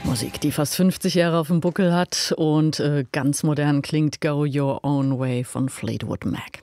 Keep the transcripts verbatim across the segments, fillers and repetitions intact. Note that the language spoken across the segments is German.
Musik, die fast fünfzig Jahre auf dem Buckel hat und äh, ganz modern klingt, Go Your Own Way von Fleetwood Mac.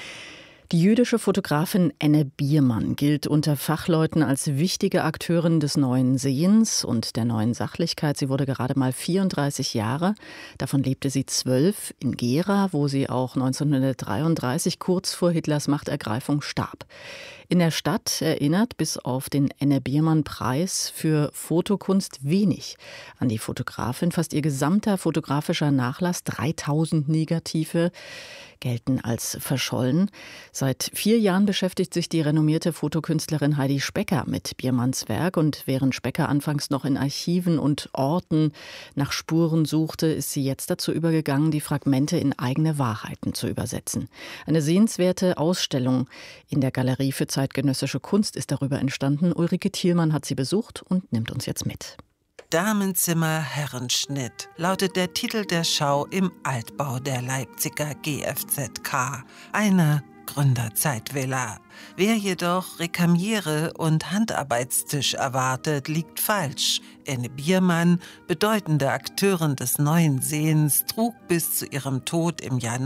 Die jüdische Fotografin Enne Biermann gilt unter Fachleuten als wichtige Akteurin des neuen Sehens und der neuen Sachlichkeit. Sie wurde gerade mal vierunddreißig Jahre. Davon lebte sie zwölf in Gera, wo sie auch neunzehnhundertdreiunddreißig kurz vor Hitlers Machtergreifung starb. In der Stadt erinnert bis auf den Enne-Biermann-Preis für Fotokunst wenig an die Fotografin. Fast ihr gesamter fotografischer Nachlass, dreitausend Negative, gelten als verschollen. Seit vier Jahren beschäftigt sich die renommierte Fotokünstlerin Heidi Specker mit Biermanns Werk. Und während Specker anfangs noch in Archiven und Orten nach Spuren suchte, ist sie jetzt dazu übergegangen, die Fragmente in eigene Wahrheiten zu übersetzen. Eine sehenswerte Ausstellung in der Galerie für zeitgenössische Kunst ist darüber entstanden. Ulrike Thielmann hat sie besucht und nimmt uns jetzt mit. Damenzimmer Herrenschnitt lautet der Titel der Schau im Altbau der Leipziger G F Z K, einer Gründerzeitvilla. Wer jedoch Rekamiere und Handarbeitstisch erwartet, liegt falsch. Enne Biermann, bedeutende Akteurin des neuen Sehens, trug bis zu ihrem Tod im Jahr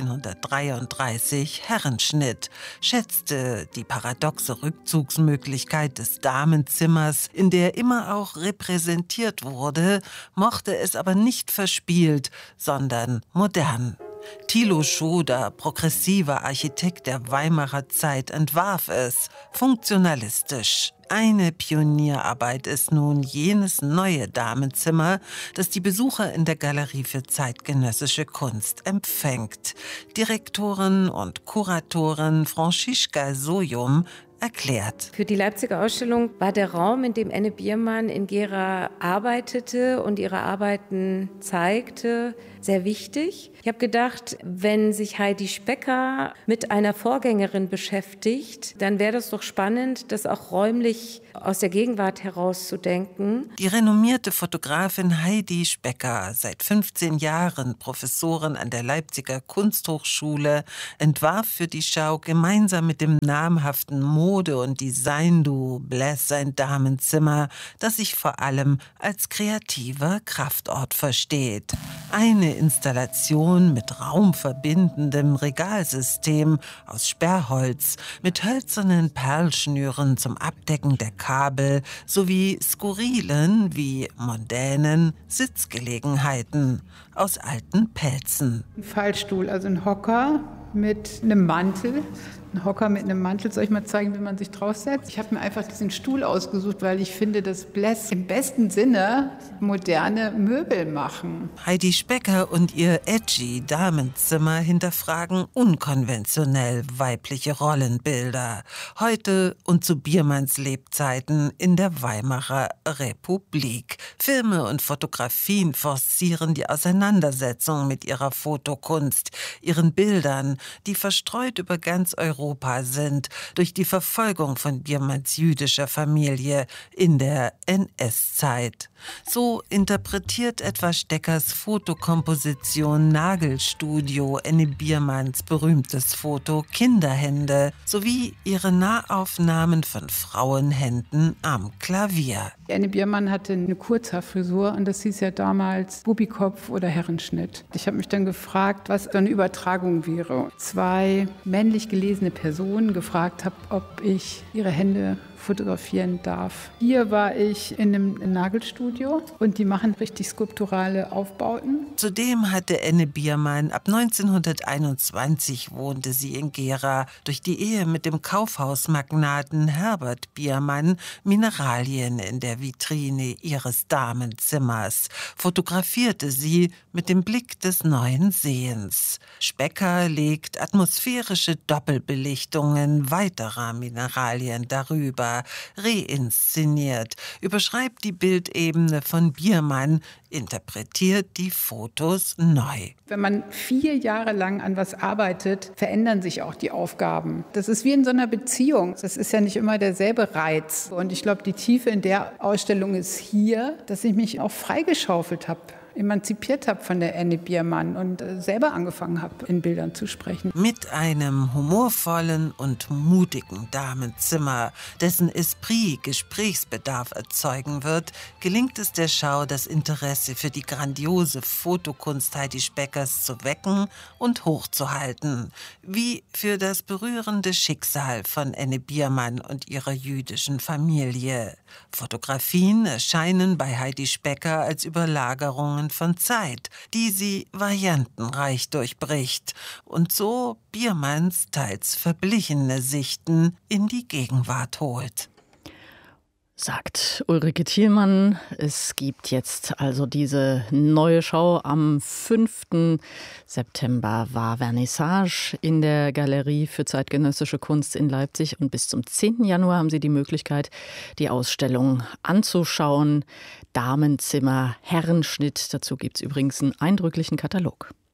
neunzehnhundertdreiunddreißig Herrenschnitt, schätzte die paradoxe Rückzugsmöglichkeit des Damenzimmers, in der immer auch repräsentiert wurde, mochte es aber nicht verspielt, sondern modern. Thilo Schoder, progressiver Architekt der Weimarer Zeit, entwarf es, funktionalistisch. Eine Pionierarbeit ist nun jenes neue Damenzimmer, das die Besucher in der Galerie für zeitgenössische Kunst empfängt. Direktorin und Kuratorin Franziska Sojum erklärt. Für die Leipziger Ausstellung war der Raum, in dem Enne Biermann in Gera arbeitete und ihre Arbeiten zeigte, sehr wichtig. Ich habe gedacht, wenn sich Heidi Specker mit einer Vorgängerin beschäftigt, dann wäre das doch spannend, das auch räumlich aus der Gegenwart herauszudenken. Die renommierte Fotografin Heidi Specker, seit fünfzehn Jahren Professorin an der Leipziger Kunsthochschule, entwarf für die Schau gemeinsam mit dem namhaften Mode- und Design-Duo Bless ein Damenzimmer, das sich vor allem als kreativer Kraftort versteht. Eine Installation mit raumverbindendem Regalsystem aus Sperrholz, mit hölzernen Perlschnüren zum Abdecken der Kabel sowie skurrilen wie mondänen Sitzgelegenheiten aus alten Pelzen. Ein Fallstuhl, also ein Hocker mit einem Mantel. Ein Hocker mit einem Mantel. Soll ich mal zeigen, wie man sich draufsetzt? Ich habe mir einfach diesen Stuhl ausgesucht, weil ich finde, dass Bless im besten Sinne moderne Möbel machen. Heidi Specker und ihr edgy Damenzimmer hinterfragen unkonventionell weibliche Rollenbilder. Heute und zu Biermanns Lebzeiten in der Weimarer Republik. Filme und Fotografien forcieren die Auseinandersetzung mit ihrer Fotokunst, ihren Bildern, die verstreut über ganz Europa sind, durch die Verfolgung von Biermanns jüdischer Familie in der N S-Zeit. So interpretiert etwa Steckers Fotokomposition Nagelstudio Enne Biermanns berühmtes Foto Kinderhände sowie ihre Nahaufnahmen von Frauenhänden am Klavier. Enne Biermann hatte eine Kurzhaarfrisur und das hieß ja damals Bubikopf oder Herrenschnitt. Ich habe mich dann gefragt, was so eine Übertragung wäre. Zwei männlich gelesene Personen gefragt habe, ob ich ihre Hände fotografieren darf. Hier war ich in einem Nagelstudio und die machen richtig skulpturale Aufbauten. Zudem hatte Enne Biermann ab neunzehnhunderteinundzwanzig wohnte sie in Gera, durch die Ehe mit dem Kaufhausmagnaten Herbert Biermann Mineralien in der Vitrine ihres Damenzimmers, fotografierte sie mit dem Blick des neuen Sehens. Specker legt atmosphärische Doppelbelichtungen weiterer Mineralien darüber, reinszeniert, überschreibt die Bildebene von Biermann, interpretiert die Fotos neu. Wenn man vier Jahre lang an was arbeitet, verändern sich auch die Aufgaben. Das ist wie in so einer Beziehung. Das ist ja nicht immer derselbe Reiz. Und ich glaube, die Tiefe in der Ausstellung ist hier, dass ich mich auch freigeschaufelt habe emanzipiert habe von der Anne Biermann und selber angefangen habe, in Bildern zu sprechen. Mit einem humorvollen und mutigen Damenzimmer, dessen Esprit Gesprächsbedarf erzeugen wird, gelingt es der Schau, das Interesse für die grandiose Fotokunst Heidi Speckers zu wecken und hochzuhalten, wie für das berührende Schicksal von Anne Biermann und ihrer jüdischen Familie. Fotografien erscheinen bei Heidi Specker als Überlagerungen von Zeit, die sie variantenreich durchbricht und so Biermanns teils verblichene Sichten in die Gegenwart holt. Sagt Ulrike Thielmann. Es gibt jetzt also diese neue Schau. Am fünften September war Vernissage in der Galerie für zeitgenössische Kunst in Leipzig und bis zum zehnten Januar haben Sie die Möglichkeit, die Ausstellung anzuschauen. Damenzimmer, Herrenschnitt. Dazu gibt es übrigens einen eindrücklichen Katalog.